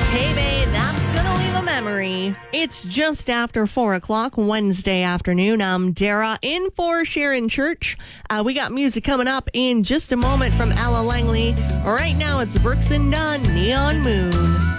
Hey, babe, that's gonna leave a memory. It's just after 4 o'clock Wednesday afternoon. I'm Dara in for Sharon Church. We got music coming up in just a moment from Ella Langley. Right now, it's Brooks and Dunn, Neon Moon.